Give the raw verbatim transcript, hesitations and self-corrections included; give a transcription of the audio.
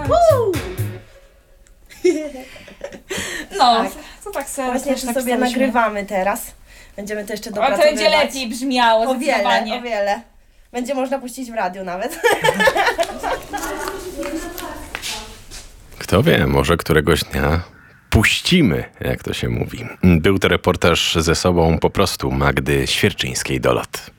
No, Tak. to tak sobie Właśnie też to tak sobie stałyśmy. nagrywamy teraz. Będziemy to jeszcze O, dopracowywać. to będzie lepiej brzmiało, O wiele, zdecydowanie. o wiele. Będzie można puścić w radiu nawet. Kto wie, może któregoś dnia puścimy, jak to się mówi. Był to reportaż ze sobą po prostu Magdy Świerczyńskiej-Dolot.